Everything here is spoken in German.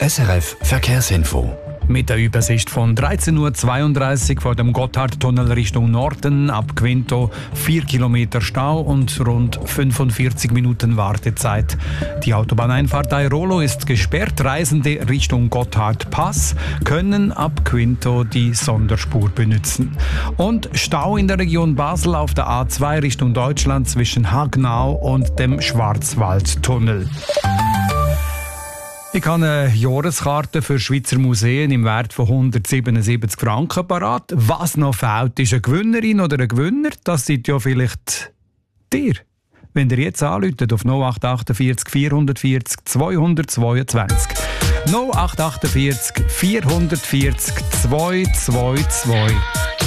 SRF Verkehrsinfo. Mit der Übersicht von 13.32 Uhr vor dem Gotthardtunnel Richtung Norden ab Quinto 4 Kilometer Stau und rund 45 Minuten Wartezeit. Die Autobahneinfahrt Airolo ist gesperrt. Reisende Richtung Gotthardpass können ab Quinto die Sonderspur benutzen. Und Stau in der Region Basel auf der A2 Richtung Deutschland zwischen Hagnau und dem Schwarzwaldtunnel. Ich habe eine Jahreskarte für Schweizer Museen im Wert von 177 Franken parat. Was noch fehlt, ist eine Gewinnerin oder ein Gewinner. Das seid ja vielleicht dir. Wenn ihr jetzt anruft auf 0848 440 222. 0848 440 222.